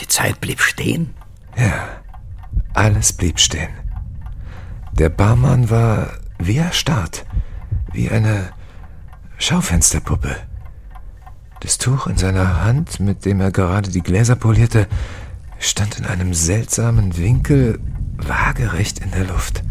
Zeit blieb stehen? Ja, alles blieb stehen. Der Barmann war wie erstarrt, wie eine Schaufensterpuppe. Das Tuch in seiner Hand, mit dem er gerade die Gläser polierte, stand in einem seltsamen Winkel waagerecht in der Luft.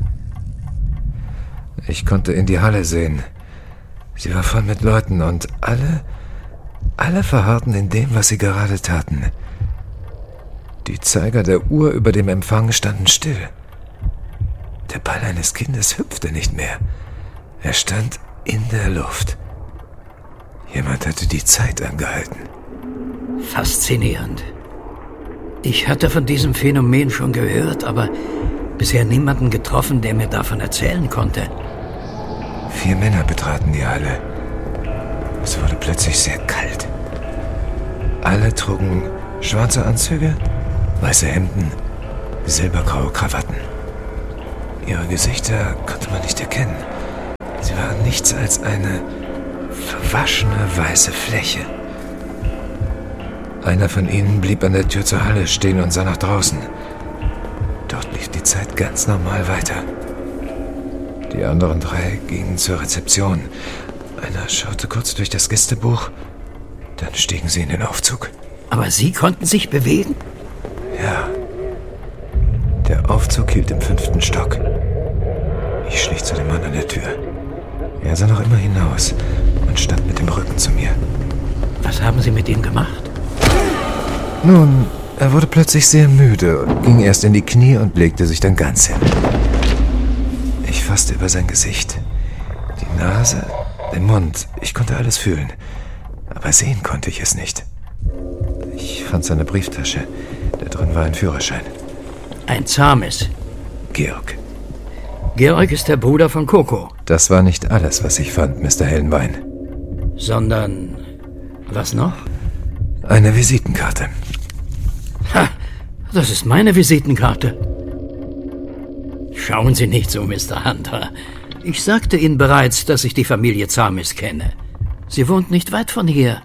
Ich konnte in die Halle sehen. Sie war voll mit Leuten und alle verharrten in dem, was sie gerade taten. Die Zeiger der Uhr über dem Empfang standen still. Der Ball eines Kindes hüpfte nicht mehr. Er stand in der Luft. Jemand hatte die Zeit angehalten. Faszinierend. Ich hatte von diesem Phänomen schon gehört, aber bisher niemanden getroffen, der mir davon erzählen konnte. 4 Männer betraten die Halle. Es wurde plötzlich sehr kalt. Alle trugen schwarze Anzüge, weiße Hemden, silbergraue Krawatten. Ihre Gesichter konnte man nicht erkennen. Sie waren nichts als eine verwaschene weiße Fläche. Einer von ihnen blieb an der Tür zur Halle stehen und sah nach draußen. Dort lief die Zeit ganz normal weiter. Die anderen 3 gingen zur Rezeption. Einer schaute kurz durch das Gästebuch, dann stiegen sie in den Aufzug. Aber Sie konnten sich bewegen? Ja. Der Aufzug hielt im 5. Stock. Ich schlich zu dem Mann an der Tür. Er sah noch immer hinaus und stand mit dem Rücken zu mir. Was haben Sie mit ihm gemacht? Nun, er wurde plötzlich sehr müde und ging erst in die Knie und legte sich dann ganz hin. Ich fasste über sein Gesicht. Die Nase, den Mund, ich konnte alles fühlen. Aber sehen konnte ich es nicht. Ich fand seine Brieftasche. Da drin war ein Führerschein. Ein Zahmes. Georg. Georg ist der Bruder von Coco. Das war nicht alles, was ich fand, Mr. Hellenwein. Sondern... was noch? Eine Visitenkarte. Ha, das ist meine Visitenkarte. Schauen Sie nicht so, Mr. Hunter. Ich sagte Ihnen bereits, dass ich die Familie Zahmes kenne. Sie wohnt nicht weit von hier.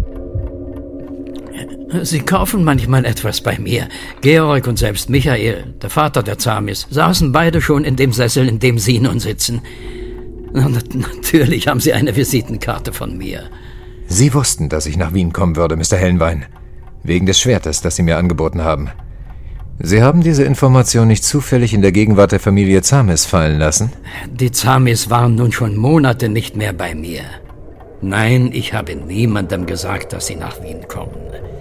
Sie kaufen manchmal etwas bei mir. Georg und selbst Michael, der Vater der Zahmes, saßen beide schon in dem Sessel, in dem Sie nun sitzen. Und natürlich haben Sie eine Visitenkarte von mir. Sie wussten, dass ich nach Wien kommen würde, Mr. Hellenwein. Wegen des Schwertes, das Sie mir angeboten haben. Sie haben diese Information nicht zufällig in der Gegenwart der Familie Zahmes fallen lassen? Die Zahmes waren nun schon Monate nicht mehr bei mir. Nein, ich habe niemandem gesagt, dass sie nach Wien kommen.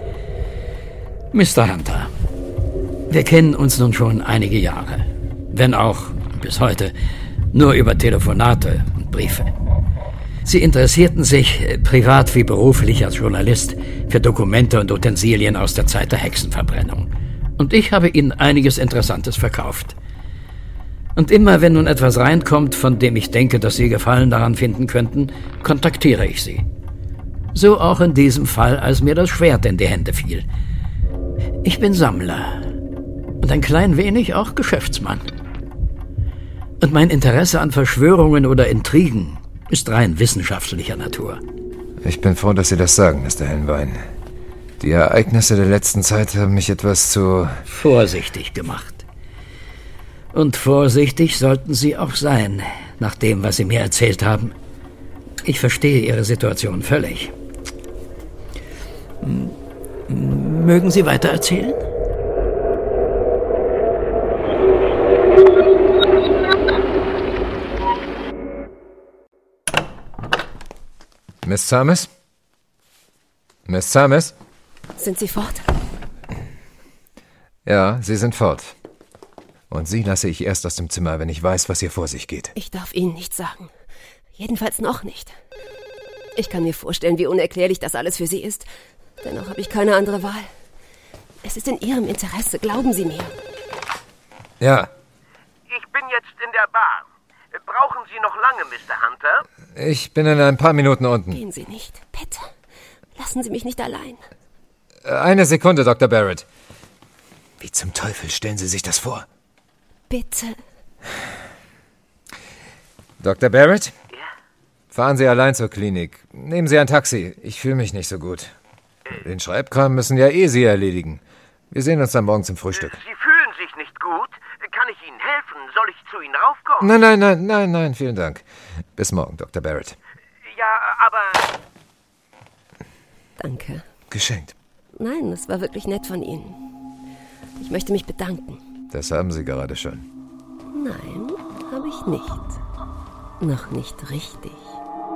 Mr. Hunter, wir kennen uns nun schon einige Jahre. Wenn auch bis heute nur über Telefonate und Briefe. Sie interessierten sich, privat wie beruflich als Journalist, für Dokumente und Utensilien aus der Zeit der Hexenverbrennung. Und ich habe Ihnen einiges Interessantes verkauft. Und immer, wenn nun etwas reinkommt, von dem ich denke, dass Sie Gefallen daran finden könnten, kontaktiere ich Sie. So auch in diesem Fall, als mir das Schwert in die Hände fiel. Ich bin Sammler und ein klein wenig auch Geschäftsmann. Und mein Interesse an Verschwörungen oder Intrigen ist rein wissenschaftlicher Natur. Ich bin froh, dass Sie das sagen, Mr. Hellenwein. Die Ereignisse der letzten Zeit haben mich etwas zu... vorsichtig gemacht. Und vorsichtig sollten Sie auch sein, nach dem, was Sie mir erzählt haben. Ich verstehe Ihre Situation völlig. Mögen Sie weiter erzählen? Miss Zahmes? Miss Zahmes? Sind Sie fort? Ja, Sie sind fort. Und Sie lasse ich erst aus dem Zimmer, wenn ich weiß, was hier vor sich geht. Ich darf Ihnen nichts sagen. Jedenfalls noch nicht. Ich kann mir vorstellen, wie unerklärlich das alles für Sie ist. Dennoch habe ich keine andere Wahl. Es ist in Ihrem Interesse, glauben Sie mir. Ja. Ich bin jetzt in der Bar. Brauchen Sie noch lange, Mr. Hunter? Ich bin in ein paar Minuten unten. Gehen Sie nicht, bitte. Lassen Sie mich nicht allein. Eine Sekunde, Dr. Barrett. Wie zum Teufel stellen Sie sich das vor? Bitte. Dr. Barrett? Ja? Fahren Sie allein zur Klinik. Nehmen Sie ein Taxi. Ich fühle mich nicht so gut. Den Schreibkram müssen ja Sie erledigen. Wir sehen uns dann morgen zum Frühstück. Sie fühlen sich nicht gut? Kann ich Ihnen helfen? Soll ich zu Ihnen raufkommen? Nein, vielen Dank. Bis morgen, Dr. Barrett. Ja, aber... Danke. Geschenkt. Nein, es war wirklich nett von Ihnen. Ich möchte mich bedanken. Das haben Sie gerade schon. Nein, habe ich nicht. Noch nicht richtig.